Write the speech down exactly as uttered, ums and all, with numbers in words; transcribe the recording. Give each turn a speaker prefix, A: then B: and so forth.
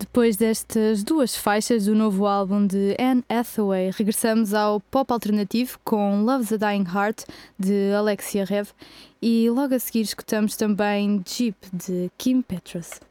A: Depois destas duas faixas do novo álbum de Anne Hathaway, regressamos ao pop alternativo com Love's a Dying Heart, de Alexia Rev, e logo a seguir escutamos também Jeep, de Kim Petras.